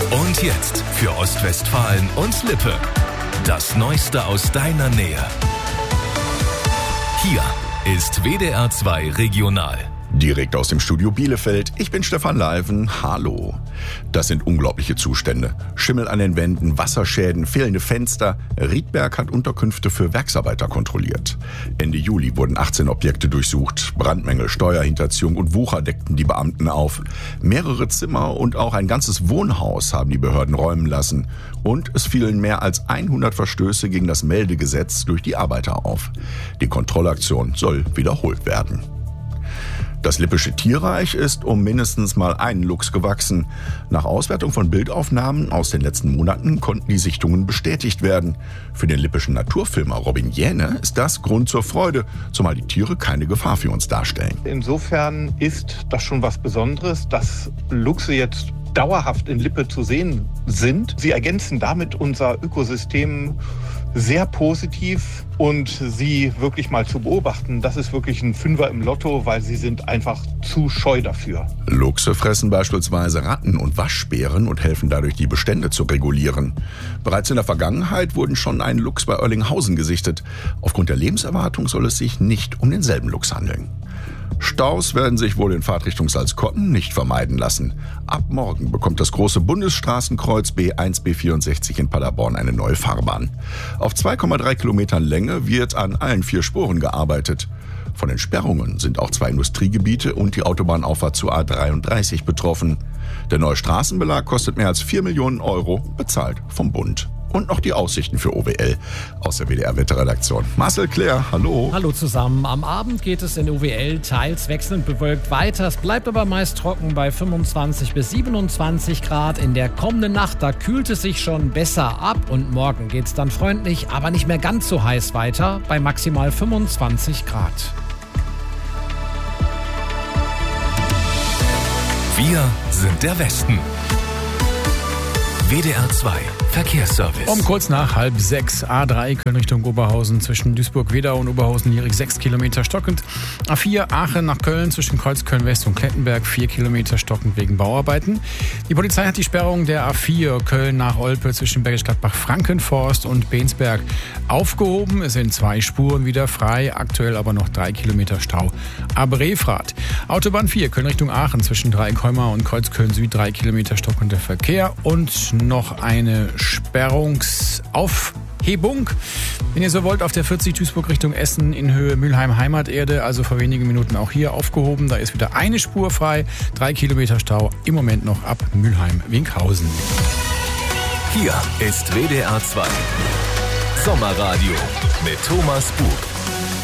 Und jetzt für Ostwestfalen und Lippe. Das Neueste aus deiner Nähe. Hier ist WDR 2 Regional. Direkt aus dem Studio Bielefeld. Ich bin Stefan Leiven. Hallo. Das sind unglaubliche Zustände. Schimmel an den Wänden, Wasserschäden, fehlende Fenster. Riedberg hat Unterkünfte für Werksarbeiter kontrolliert. Ende Juli wurden 18 Objekte durchsucht. Brandmängel, Steuerhinterziehung und Wucher deckten die Beamten auf. Mehrere Zimmer und auch ein ganzes Wohnhaus haben die Behörden räumen lassen. Und es fielen mehr als 100 Verstöße gegen das Meldegesetz durch die Arbeiter auf. Die Kontrollaktion soll wiederholt werden. Das Lippische Tierreich ist um mindestens mal einen Luchs gewachsen. Nach Auswertung von Bildaufnahmen aus den letzten Monaten konnten die Sichtungen bestätigt werden. Für den lippischen Naturfilmer Robin Jähne ist das Grund zur Freude, zumal die Tiere keine Gefahr für uns darstellen. Insofern ist das schon was Besonderes, dass Luchse jetzt dauerhaft in Lippe zu sehen sind. Sie ergänzen damit unser Ökosystem sehr positiv, und sie wirklich mal zu beobachten, das ist wirklich ein Fünfer im Lotto, weil sie sind einfach zu scheu dafür. Luchse fressen beispielsweise Ratten und Waschbären und helfen dadurch, die Bestände zu regulieren. Bereits in der Vergangenheit wurden schon ein Luchs bei Oerlinghausen gesichtet. Aufgrund der Lebenserwartung soll es sich nicht um denselben Luchs handeln. Staus werden sich wohl in Fahrtrichtung Salzkotten nicht vermeiden lassen. Ab morgen bekommt das große Bundesstraßenkreuz B1 B64 in Paderborn eine neue Fahrbahn. Auf 2,3 Kilometern Länge wird an allen 4 Spuren gearbeitet. Von den Sperrungen sind auch 2 Industriegebiete und die Autobahnauffahrt zur A33 betroffen. Der neue Straßenbelag kostet mehr als 4 Millionen Euro, bezahlt vom Bund. Und noch die Aussichten für OWL aus der WDR-Wetterredaktion. Marcel Claire, hallo. Hallo zusammen. Am Abend geht es in OWL teils wechselnd bewölkt weiter. Es bleibt aber meist trocken bei 25 bis 27 Grad. In der kommenden Nacht, da kühlt es sich schon besser ab. Und morgen geht es dann freundlich, aber nicht mehr ganz so heiß weiter, bei maximal 25 Grad. Wir sind der Westen. WDR 2 Verkehrsservice. Um kurz nach 5:30 A3 Köln Richtung Oberhausen zwischen Duisburg-Wedau und Oberhausen-Lierig 6 Kilometer stockend. A4 Aachen nach Köln zwischen Kreuzköln-West und Klettenberg 4 Kilometer stockend wegen Bauarbeiten. Die Polizei hat die Sperrung der A4 Köln nach Olpe zwischen Bergisch Gladbach-Frankenforst und Bensberg aufgehoben. Es sind 2 Spuren wieder frei, aktuell aber noch 3 Kilometer Stau. Abre-Fahrt. Autobahn 4 Köln Richtung Aachen zwischen Dreieckholmer und Kreuzköln Süd 3 Kilometer stockender Verkehr und noch eine Sperrungsaufhebung. Wenn ihr so wollt, auf der 40 Duisburg Richtung Essen in Höhe Mülheim-Heimaterde, also vor wenigen Minuten auch hier aufgehoben. Da ist wieder eine Spur frei, 3 Kilometer Stau, im Moment noch ab Mülheim-Winkhausen. Hier ist WDR 2 Sommerradio mit Thomas Buch.